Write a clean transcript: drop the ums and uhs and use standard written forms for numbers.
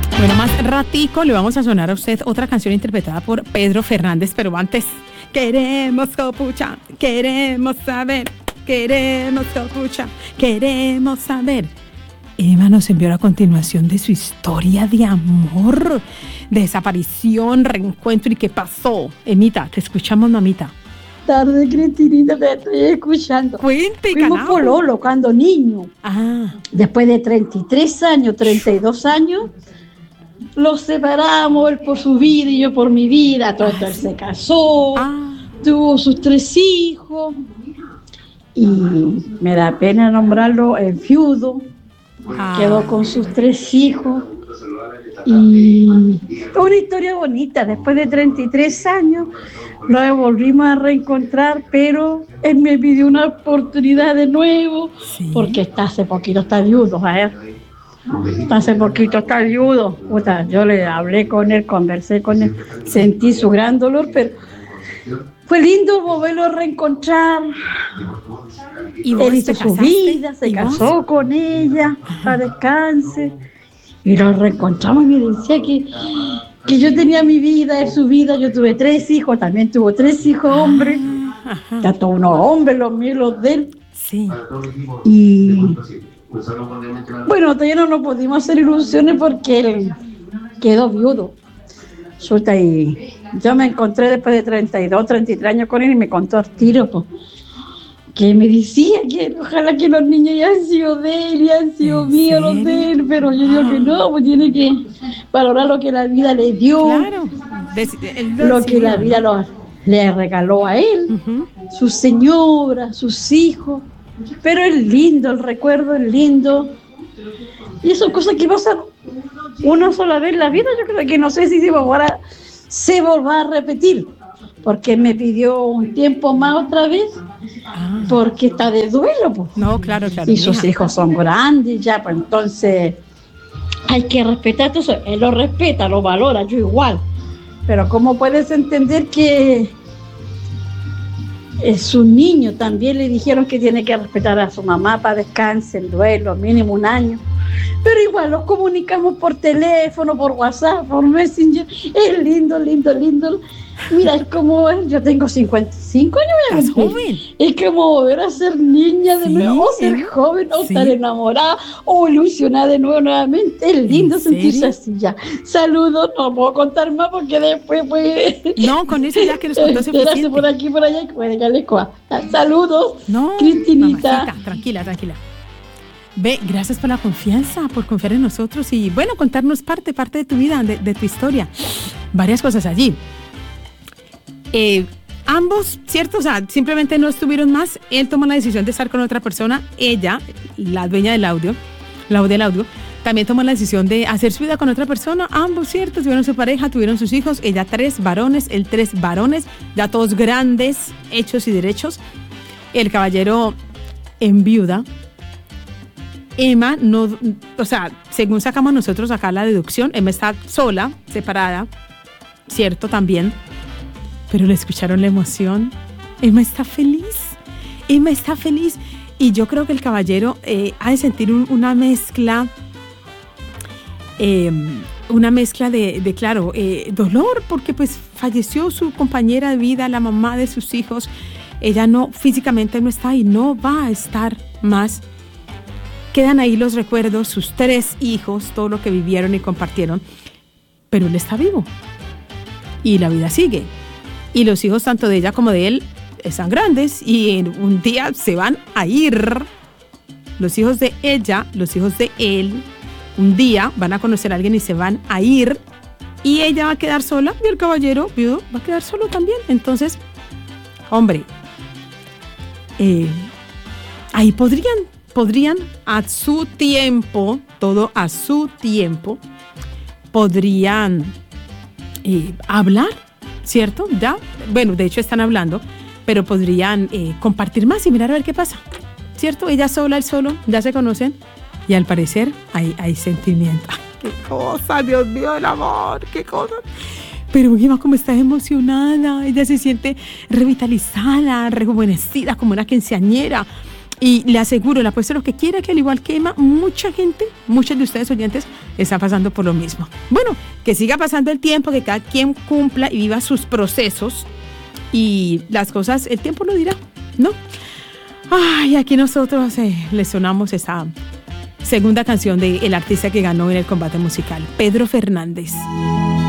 Bueno, más ratico le vamos a sonar a usted otra canción interpretada por Pedro Fernández, pero antes, queremos copucha, queremos saber, queremos copucha, queremos saber. Emma nos envió la continuación de su historia de amor, desaparición, reencuentro y qué pasó. Emita, te escuchamos, mamita. Tarde, Cristinita, te estoy escuchando. Cuente, Fuimos pololo cuando niño. Después de 33 años, 32 años, los separamos, él por su vida y yo por mi vida. Todo esto, él se casó, tuvo sus 3 hijos y me da pena nombrarlo el viudo. Quedó con sus 3 hijos y una historia bonita. Después de 33 años lo volvimos a reencontrar, pero él me pidió una oportunidad de nuevo, porque hace poquito está viudo, hace poquito está viudo. Puta, yo le hablé con él, conversé con él, sentí su gran dolor, pero fue lindo volverlo a reencontrar. ¿Y él hizo su vida, se casó con ella, para descanse, y lo reencontramos y me decía que yo tenía mi vida, él su vida. Yo tuve 3 hijos, también tuvo 3 hijos hombres, tanto unos hombres, los míos, los de él. Sí. Y bueno, todavía no nos pudimos hacer ilusiones porque él quedó viudo. Y yo me encontré después de 32, 33 años con él y me contó al tiro, pues, que me decía que ojalá que los niños ya han sido de él y han sido míos los de él, pero yo digo que no, pues tiene que valorar lo que la vida le dio, claro. Lo que la vida le regaló a él, su señora, sus hijos, pero es lindo, el recuerdo es lindo, y son cosas que pasan una sola vez en la vida. Yo creo que no sé si se volverá a repetir, porque me pidió un tiempo más otra vez, porque está de duelo, pues. No, claro. Y sus hijos son grandes ya, pues entonces hay que respetar todo eso. Él lo respeta, lo valora, yo igual. Pero ¿cómo puedes entender que es un niño? También le dijeron que tiene que respetar a su mamá para descanse, el duelo, mínimo 1 año. Pero igual los comunicamos por teléfono, por WhatsApp, por Messenger. Es lindo. Mira, es como yo tengo 55 años. ¿Estás joven? Es como volver a ser niña de nuevo, o ser joven, o estar enamorada, o ilusionada de nuevo nuevamente. Es lindo sentirse así ya. Saludos, no puedo contar más porque después No, con eso ya que nos contó suficiente. por aquí, por allá, que puede que le coja. Saludos, no, Cristinita. Mamacita, tranquila. Ve, gracias por la confianza, por confiar en nosotros y, bueno, contarnos parte de tu vida, de tu historia. Varias cosas allí. Ambos, ¿cierto? O sea, simplemente no estuvieron más. Él tomó la decisión de estar con otra persona. Ella, la dueña del audio, también tomó la decisión de hacer su vida con otra persona. Ambos, ¿cierto? Tuvieron su pareja, tuvieron sus hijos. Ella 3 varones, él 3 varones, ya todos grandes, hechos y derechos. El caballero en viuda. Emma no, o sea, según sacamos nosotros acá la deducción, Emma está sola, separada, cierto también, pero le escucharon la emoción. Emma está feliz y yo creo que el caballero ha de sentir una mezcla de claro, dolor, porque pues falleció su compañera de vida, la mamá de sus hijos. Ella no, físicamente no está y no va a estar más. Quedan ahí los recuerdos, sus 3 hijos, todo lo que vivieron y compartieron, pero él está vivo y la vida sigue. Y los hijos tanto de ella como de él están grandes y un día se van a ir. Los hijos de ella, los hijos de él, un día van a conocer a alguien y se van a ir y ella va a quedar sola y el caballero viudo va a quedar solo también. Entonces, hombre, ahí podrían a su tiempo, todo a su tiempo, podrían hablar, ¿cierto? Ya, bueno, de hecho están hablando, pero podrían compartir más y mirar a ver qué pasa, ¿cierto? Ella sola, él solo, ya se conocen y al parecer hay sentimiento. ¡Ay, qué cosa, Dios mío, el amor, qué cosa! Pero Emma como está emocionada, ella se siente revitalizada, rejuvenecida, como una quinceañera. Y le aseguro, le apuesto lo que quiera, que al igual que Emma, mucha gente, muchos de ustedes oyentes, están pasando por lo mismo. Bueno, que siga pasando el tiempo, que cada quien cumpla y viva sus procesos y las cosas, el tiempo lo dirá, ¿no? Ay, aquí nosotros le sonamos esa segunda canción del artista que ganó en el combate musical, Pedro Fernández.